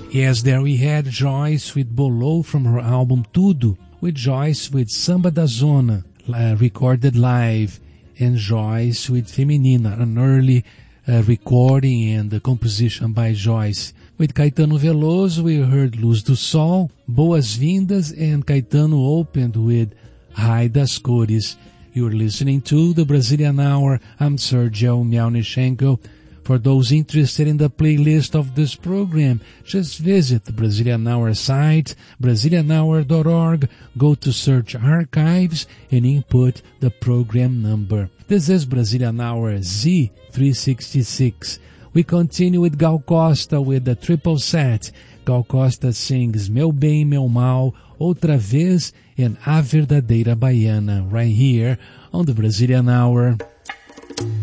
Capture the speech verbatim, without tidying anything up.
Yes, there we had Joyce with Bolou from her album Tudo, with Joyce with Samba da Zona, uh, recorded live, and Joyce with Feminina, an early uh, recording and uh, composition by Joyce. With Caetano Veloso, we heard Luz do Sol, Boas-Vindas, and Caetano opened with Raio das Cores. You're listening to the Brazilian Hour. I'm Sergio Miaunichenko. For those interested in the playlist of this program, just visit the Brazilian Hour site, brazilian hour dot org, go to Search Archives, and input the program number. This is Brazilian Hour Z three sixty-six. We continue with Gal Costa with the triple set. Gal Costa sings Meu Bem, Meu Mal, Outra Vez, and A Verdadeira Baiana, right here on the Brazilian Hour.